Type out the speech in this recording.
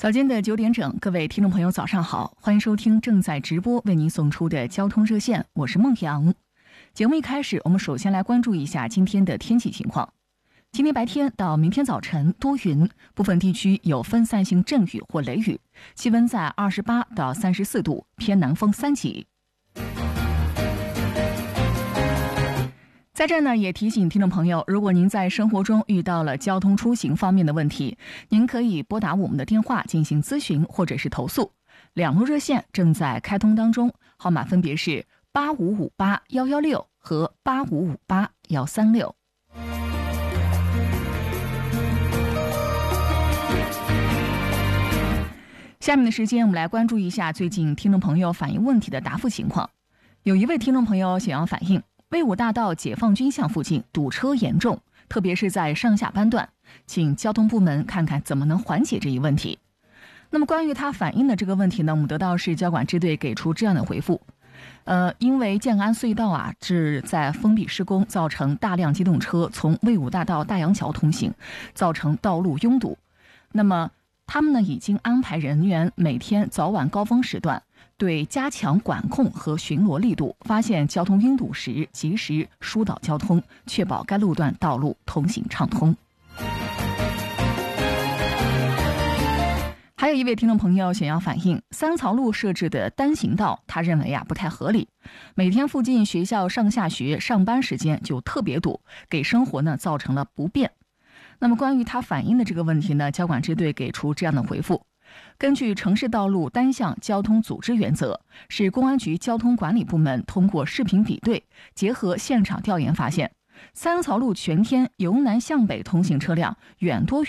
早间的9点整，各位听众朋友早上好，欢迎收听正在直播为您送出的交通热线，我是孟阳。节目一开始，我们首先来关注一下今天的天气情况。今天白天到明天早晨多云，部分地区有分散性阵雨或雷雨，气温在28到34度，偏南风3级。在这儿呢，也提醒听众朋友，如果您在生活中遇到了交通出行方面的问题，您可以拨打我们的电话进行咨询或者是投诉。两路热线正在开通当中，号码分别是8558-116和8558-136。下面的时间，我们来关注一下最近听众朋友反映问题的答复情况。有一位听众朋友想要反映，魏武大道解放军巷附近堵车严重，特别是在上下班段，请交通部门看看怎么能缓解这一问题。那么关于他反映的这个问题呢，我们得到市交管支队给出这样的回复。因为建安隧道是在封闭施工，造成大量机动车从魏武大道大洋桥通行，造成道路拥堵。那么他们呢已经安排人员每天早晚高峰时段对加强管控和巡逻力度，发现交通拥堵时及时疏导交通，确保该路段道路通行畅通。还有一位听众朋友想要反映，三曹路设置的单行道，他认为不太合理，每天附近学校上下学上班时间就特别堵，给生活呢造成了不便。那么关于他反映的这个问题呢，交管支队给出这样的回复。根据城市道路单向交通组织原则，市公安局交通管理部门通过视频比对，结合现场调研发现，三曹路全天由南向北通行车辆远多